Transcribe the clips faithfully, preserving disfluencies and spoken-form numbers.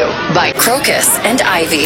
you by Crocus and Ivy.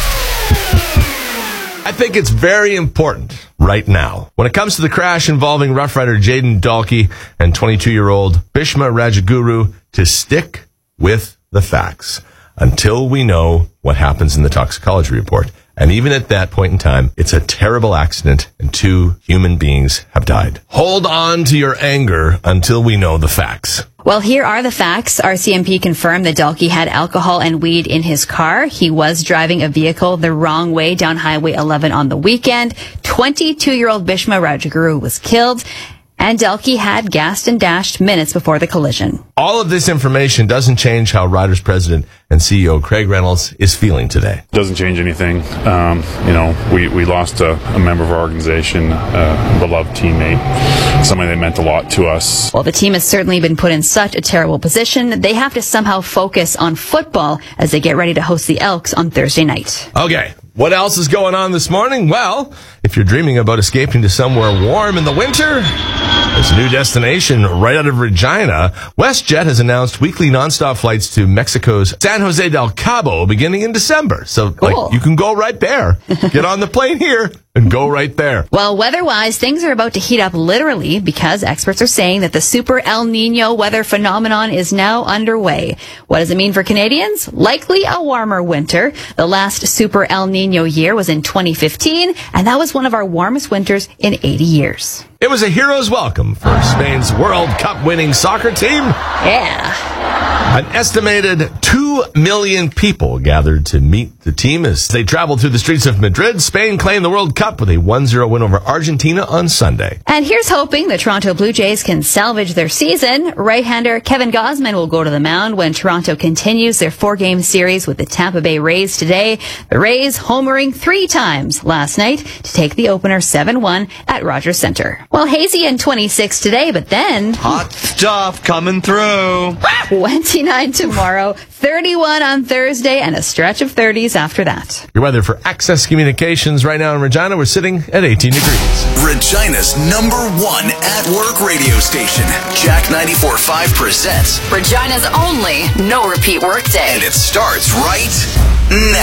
I think it's very important right now, when it comes to the crash involving Rough Rider Jaden Dalkey and twenty-two-year-old Bhishma Rajaguru, to stick with the facts until we know what happens in the toxicology report. And even at that point in time, it's a terrible accident and two human beings have died. Hold on to your anger until we know the facts. Well, here are the facts. R C M P confirmed that Dalkey had alcohol and weed in his car. He was driving a vehicle the wrong way down Highway eleven on the weekend. twenty-two-year-old Bhishma Rajaguru was killed, and Dalkey had gassed and dashed minutes before the collision. All of this information doesn't change how Riders president and C E O Craig Reynolds is feeling today. Doesn't change anything. Um, you know, we, we lost a, a member of our organization, a beloved teammate, somebody that meant a lot to us. Well, the team has certainly been put in such a terrible position. They have to somehow focus on football as they get ready to host the Elks on Thursday night. Okay. What else is going on this morning? Well, if you're dreaming about escaping to somewhere warm in the winter, there's a new destination right out of Regina. WestJet has announced weekly nonstop flights to Mexico's San Jose del Cabo beginning in December. So, Cool. like, you can go right there. Get on the plane here and go right there. Well, weather-wise, things are about to heat up literally because experts are saying that the super El Nino weather phenomenon is now underway. What does it mean for Canadians? Likely a warmer winter. The last super El Nino year was in twenty fifteen, and that was one of our warmest winters in eighty years. It was a hero's welcome for Spain's World Cup winning soccer team. Yeah. An estimated two million people gathered to meet the team as they traveled through the streets of Madrid. Spain claimed the World Cup with a one zero win over Argentina on Sunday. And here's hoping the Toronto Blue Jays can salvage their season. Right-hander Kevin Gausman will go to the mound when Toronto continues their four-game series with the Tampa Bay Rays today. The Rays homering three times last night to take the opener seven one at Rogers Center. Well, hazy and twenty-six today, but then hot stuff coming through. twenty-nine tomorrow, thirty-one on Thursday, and a stretch of thirties after that. Your weather for Access Communications right now in Regina, we're sitting at eighteen degrees. Regina's number one at-work radio station. Jack ninety-four point five presents Regina's only no-repeat workday. And it starts right now.